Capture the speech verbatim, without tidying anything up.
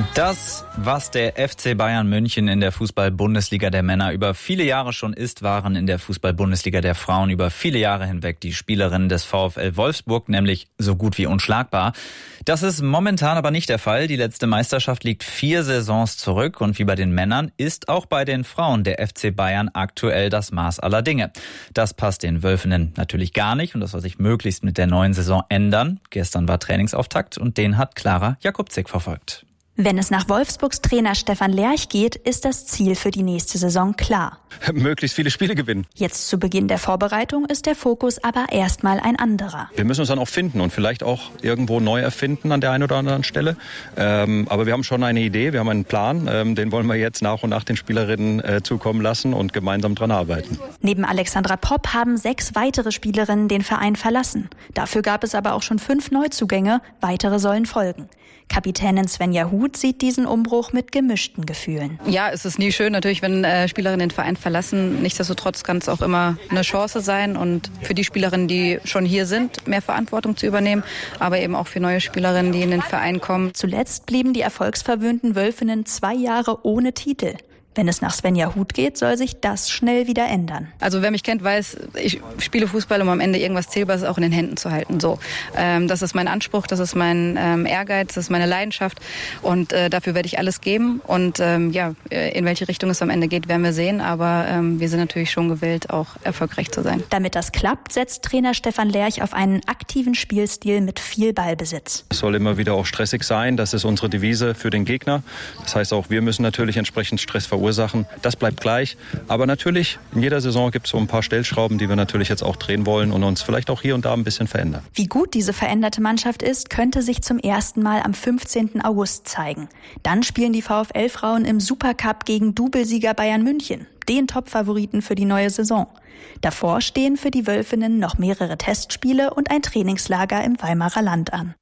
Das, was der F C Bayern München in der Fußball-Bundesliga der Männer über viele Jahre schon ist, waren in der Fußball-Bundesliga der Frauen über viele Jahre hinweg die Spielerinnen des VfL Wolfsburg, nämlich so gut wie unschlagbar. Das ist momentan aber nicht der Fall. Die letzte Meisterschaft liegt vier Saisons zurück und wie bei den Männern ist auch bei den Frauen der F C Bayern aktuell das Maß aller Dinge. Das passt den Wölfinnen natürlich gar nicht und das soll sich möglichst mit der neuen Saison ändern. Gestern war Trainingsauftakt und den hat Clara Jakubczyk verfolgt. Wenn es nach Wolfsburgs Trainer Stefan Lerch geht, ist das Ziel für die nächste Saison klar. Möglichst viele Spiele gewinnen. Jetzt zu Beginn der Vorbereitung ist der Fokus aber erstmal ein anderer. Wir müssen uns dann auch finden und vielleicht auch irgendwo neu erfinden an der einen oder anderen Stelle. Ähm, aber wir haben schon eine Idee, wir haben einen Plan. Ähm, den wollen wir jetzt nach und nach den Spielerinnen äh, zukommen lassen und gemeinsam dran arbeiten. Neben Alexandra Popp haben sechs weitere Spielerinnen den Verein verlassen. Dafür gab es aber auch schon fünf Neuzugänge. Weitere sollen folgen. Kapitänin Svenja Huth sieht diesen Umbruch mit gemischten Gefühlen. Ja, es ist nie schön natürlich, wenn äh, Spielerinnen den Verein verlassen. Nichtsdestotrotz kann es auch immer eine Chance sein und für die Spielerinnen, die schon hier sind, mehr Verantwortung zu übernehmen, aber eben auch für neue Spielerinnen, die in den Verein kommen. Zuletzt blieben die erfolgsverwöhnten Wölfinnen zwei Jahre ohne Titel. Wenn es nach Svenja Huth geht, soll sich das schnell wieder ändern. Also wer mich kennt, weiß, ich spiele Fußball, um am Ende irgendwas Zählbares auch in den Händen zu halten. So, ähm, das ist mein Anspruch, das ist mein ähm, Ehrgeiz, das ist meine Leidenschaft und äh, dafür werde ich alles geben. Und ähm, ja, in welche Richtung es am Ende geht, werden wir sehen. Aber ähm, wir sind natürlich schon gewillt, auch erfolgreich zu sein. Damit das klappt, setzt Trainer Stefan Lerch auf einen aktiven Spielstil mit viel Ballbesitz. Es soll immer wieder auch stressig sein. Das ist unsere Devise für den Gegner. Das heißt auch, wir müssen natürlich entsprechend Stress verursachen. Ursachen. Das bleibt gleich. Aber natürlich, in jeder Saison gibt es so ein paar Stellschrauben, die wir natürlich jetzt auch drehen wollen und uns vielleicht auch hier und da ein bisschen verändern. Wie gut diese veränderte Mannschaft ist, könnte sich zum ersten Mal am fünfzehnten August zeigen. Dann spielen die VfL-Frauen im Supercup gegen Doublesieger Bayern München, den Top-Favoriten für die neue Saison. Davor stehen für die Wölfinnen noch mehrere Testspiele und ein Trainingslager im Weimarer Land an.